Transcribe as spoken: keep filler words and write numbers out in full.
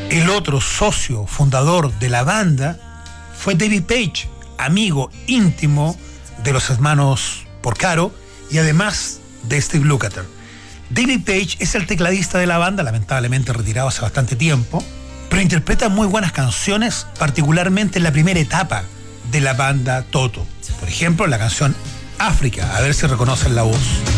El otro socio fundador de la banda fue David Paich, amigo íntimo de los hermanos Porcaro y además de Steve Lukather. David Paich es el tecladista de la banda, lamentablemente retirado hace bastante tiempo, pero interpreta muy buenas canciones, particularmente en la primera etapa de la banda Toto. Por ejemplo, la canción África, a ver si reconocen la voz.